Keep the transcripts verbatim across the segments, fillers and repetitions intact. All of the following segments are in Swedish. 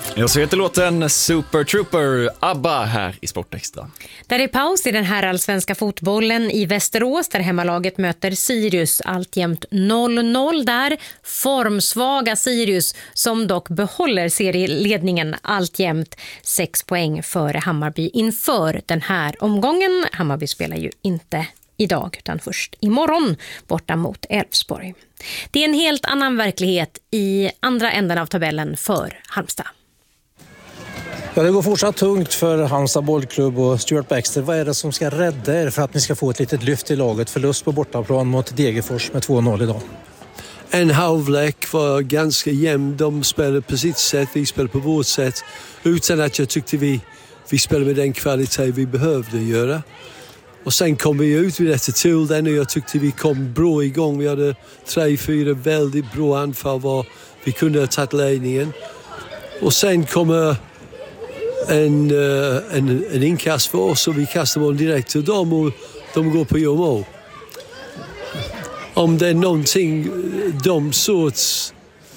Jag så heter låten Super Trooper, ABBA här i Sportextra. Där är paus i den här allsvenska fotbollen i Västerås där hemmalaget möter Sirius, alltjämt noll noll där. Formsvaga Sirius som dock behåller serieledningen alltjämt sex poäng före Hammarby inför den här omgången. Hammarby spelar ju inte idag utan först imorgon borta mot Elfsborg. Det är en helt annan verklighet i andra änden av tabellen för Halmstad. Ja, det går fortsatt tungt för Halmstad bollklubb och Stuart Baxter. Vad är det som ska rädda er för att ni ska få ett litet lyft i laget? Förlust på bortaplan mot Degerfors med två noll idag. En halvlek var ganska jämn. De spelade på sitt sätt, vi spelade på vårt sätt. Utan att jag tyckte vi, vi spelade med den kvalitet vi behövde göra. Och sen kom vi ut, vi rättade till den och jag tyckte vi kom bra igång. Vi hade tre, fyra väldigt bra anfall var vi kunde ha tagit ledningen. Och sen kommer en, en, en inkast för oss och vi kastar bollen direkt till dem och de går på gör mål. Om det är någonting, de sorts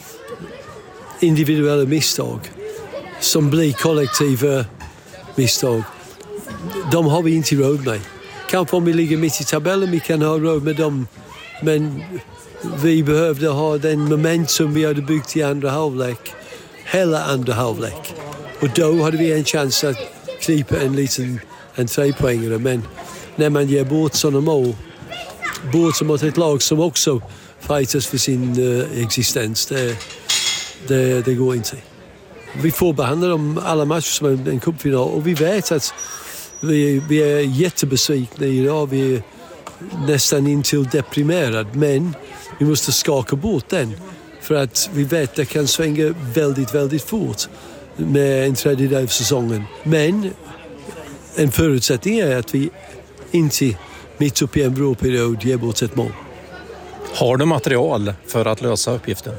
individuella misstag som blir kollektiva misstag, de har vi inte råd med. Kanske om vi ligger mitt i tabellen vi kan ha råd med dem, men vi behövde ha den momentum vi hade byggt i andra halvlek, hela andra halvlek. Och då hade vi en chans att knipa en liten en trepoängare, men när man ger bort sådana mål, bort mot ett lag som också fightas för sin uh, existens, det, det, det går inte. Vi får behandla dem alla matcher som en, en cupfinal och vi vet att vi, vi är jättebesvikna idag, vi är nästan intill deprimerade, men vi måste skaka bort den för att vi vet att det kan svänga väldigt, väldigt fort med en tredjedel av säsongen. Men en förutsättning är att vi inte mitt upp i en bra period ger bort ett mål. Har du material för att lösa uppgiften?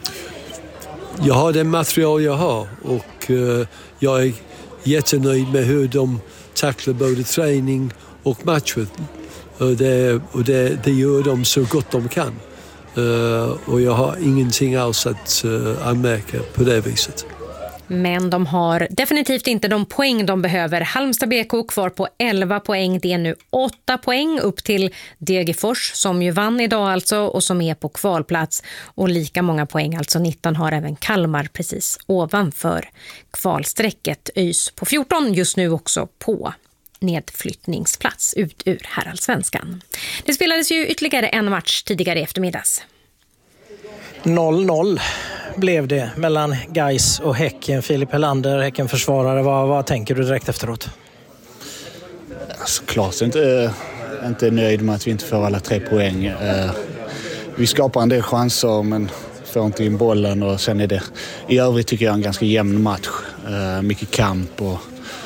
Jag har det material jag har och uh, jag är jättenöjd med hur de tacklar både träning och matcher. Och det, och det, det gör de så gott de kan. Uh, och jag har ingenting alls att uh, anmärka på det viset. Men de har definitivt inte de poäng de behöver. Halmstad B K kvar på elva poäng. Det är nu åtta poäng upp till Degerfors som ju vann idag alltså och som är på kvalplats. Och lika många poäng, alltså nitton, har även Kalmar precis ovanför kvalsträcket. ÖIS på fjorton just nu också på nedflyttningsplats ut ur herrallsvenskan. Det spelades ju ytterligare en match tidigare i eftermiddags. noll noll blev det mellan Gais och Häcken. Filip Helander, Häcken försvarare. Vad, vad tänker du direkt efteråt? Såklart inte, inte nöjd med att vi inte får alla tre poäng. Vi skapar en del chanser men får inte in bollen och sen är det i övrigt tycker jag en ganska jämn match. Mycket kamp och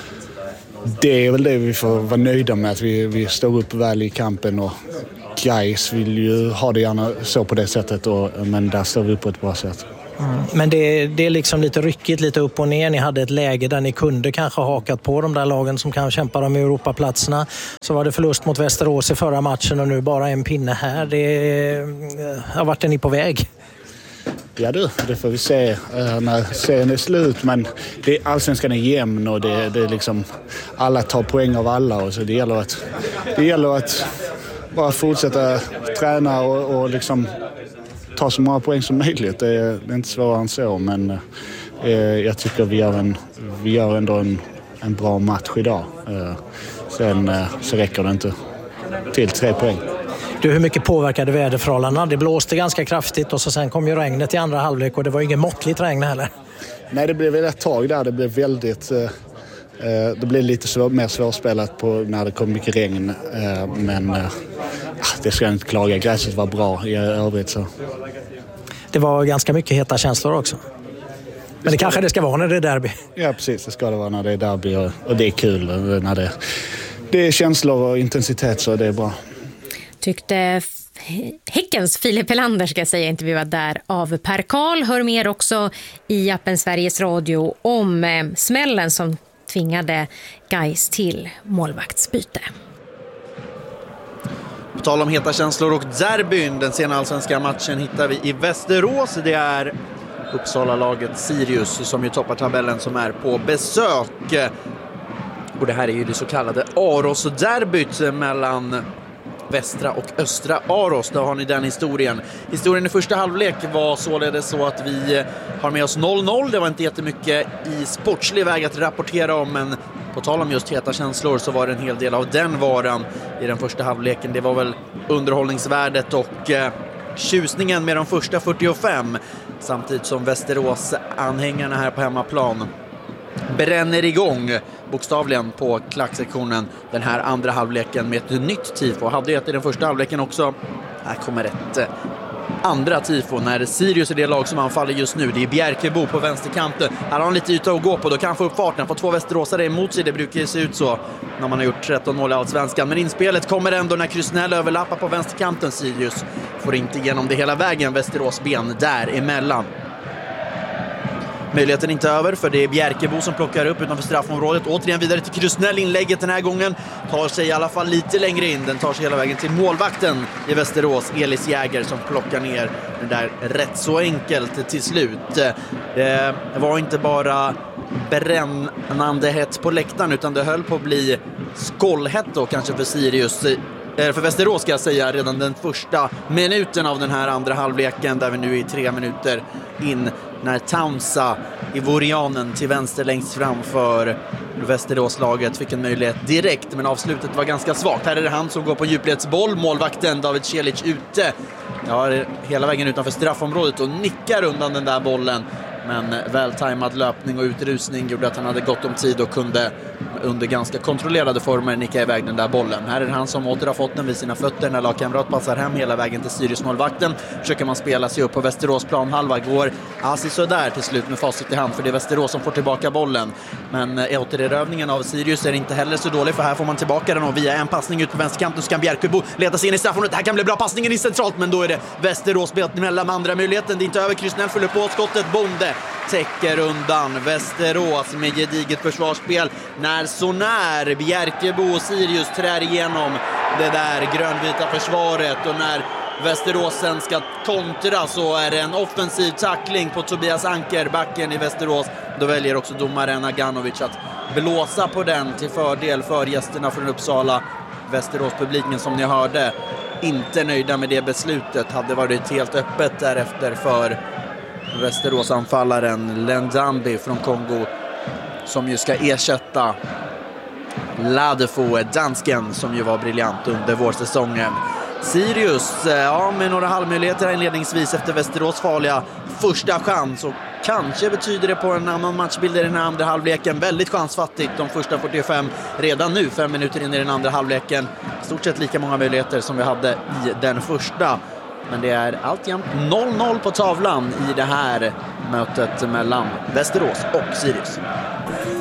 det är väl det vi får vara nöjda med, att vi, vi står upp väl i kampen och Gais vill ju ha det gärna så på det sättet och, men där står vi upp på ett bra sätt. Mm. Men det, det är liksom lite ryckigt, lite upp och ner. Ni hade ett läge där ni kunde kanske hakat på de där lagen som kan kämpa om Europaplatserna. Så var det förlust mot Västerås i förra matchen och nu bara en pinne här. Det, ja, vart är ni på väg? Ja du, det får vi se uh, när serien är slut, men det, allsvenskan är jämn och det, det är liksom, alla tar poäng av alla och så det gäller att, det gäller att bara fortsätta träna och, och liksom ta så många poäng som möjligt. Det är, det är inte svårare än så, men eh, jag tycker vi gör, en, vi gör ändå en, en bra match idag. Eh, sen eh, så räcker det inte till tre poäng. Du, hur mycket påverkade väderförhållandena? Det blåste ganska kraftigt och så sen kom ju regnet i andra halvlek och det var ingen måttligt regn heller. Nej, det blev väl ett tag där. Det blev väldigt... Eh, det blev lite svår, mer svårspelat på när det kom mycket regn. Eh, men eh, det ska jag inte klaga. Gräset var bra i övrigt så. Det var ganska mycket heta känslor också. Men det kanske det ska vara när det är derby. Ja, precis. Det ska det vara när det är derby och, och det är kul när det, det är känslor och intensitet, så det är bra. Tyckte Häckens Filip Helander, ska jag säga, intervjuad där av Per Karl. Hör mer också i appen Sveriges Radio om eh, smällen som tvingade Gais till målvaktsbyte. På tal om heta känslor och derbyn, den sena allsvenska matchen hittar vi i Västerås. Det är Uppsala-laget Sirius som ju toppar tabellen, som är på besök. Och det här är ju det så kallade Aros-derbyt mellan västra och östra Aros. Då har ni den historien. Historien i första halvlek var således så att vi har med oss noll noll. Det var inte jättemycket i sportslig väg att rapportera om, men på tal om just heta känslor så var det en hel del av den varan i den första halvleken. Det var väl underhållningsvärdet och eh, tjusningen med de första fyrtiofem, samtidigt som Västerås-anhängarna här på hemmaplan bränner igång bokstavligen på klacksektionen den här andra halvleken med ett nytt tifo. Hade ju ett i den första halvleken också. Här kommer ett eh, andra tifo när Sirius är det lag som anfaller just nu. Det är Bjärkebo på vänsterkanten. Här har han lite yta att gå på. Då kan han få upp farten. Få två västeråsare emot sig. Det brukar ju se ut så när man har gjort tretton mål i Allsvenskan. Men inspelet kommer ändå när Krusnell överlappar på vänsterkanten. Sirius får inte igenom det hela vägen. Västerås ben däremellan. Möjligheten inte över, för det är Bjärkebo som plockar upp utanför straffområdet. Återigen vidare till Krusnell. Inlägget den här gången tar sig i alla fall lite längre in. Den tar sig hela vägen till målvakten i Västerås, Elis Jäger, som plockar ner den där rätt så enkelt till slut. Det var inte bara brännande hett på läktaren, utan det höll på att bli skållhett då kanske för Sirius. För Västerås ska jag säga, redan den första minuten av den här andra halvleken, där vi nu är tre minuter in, när Taunsa i Vorianen till vänster längst fram för Västeråslaget fick en möjlighet direkt, men avslutet var ganska svagt. Här är det han som går på djupledsboll, målvakten David Celic ute, ja, hela vägen utanför straffområdet och nickar undan den där bollen. Men vältajmad löpning och utrusning gjorde att han hade gott om tid och kunde under ganska kontrollerade former nicka iväg den där bollen. Här är det han som åter har fått den vid sina fötter när lagkamrat passar hem hela vägen till Sirius-målvakten. Försöker man spela sig upp på Västerås planhalva. Går alltså så där till slut med facit i hand, för det är Västerås som får tillbaka bollen. Men återerövningen av Sirius är inte heller så dålig, för här får man tillbaka den och via en passning ut på vänsterkanten så kan Bjärkebo leda sig in i straffområdet. Det här kan bli bra, passningen i centralt, men då är det Västerås belt mellan andra möjligheten. Det är inte över, Krusnell fyller på skottet, Bonde täcker undan. Västerås med gediget försvarsspel när sånär Bjärkebo och Sirius trär igenom det där grönvita försvaret, och när Västeråsen ska kontra så är det en offensiv tackling på Tobias Anker, backen i Västerås. Då väljer också domaren Aganovic att blåsa på den till fördel för gästerna från Uppsala. Västerås-publiken, som ni hörde, inte nöjda med det beslutet. Hade varit helt öppet därefter för Västerås-anfallaren Lendambi från Kongo, som ju ska ersätta Ladefo, dansken, som ju var briljant under vårsäsongen. Sirius, ja, med några halvmöjligheter inledningsvis efter Västerås farliga första chans, och kanske betyder det på en annan matchbild i den här andra halvleken. Väldigt chansfattigt de första fyrtiofem, redan nu fem minuter in i den andra halvleken. Stort sett lika många möjligheter som vi hade i den första. Men det är alltjämt noll noll på tavlan i det här mötet mellan Västerås och Sirius.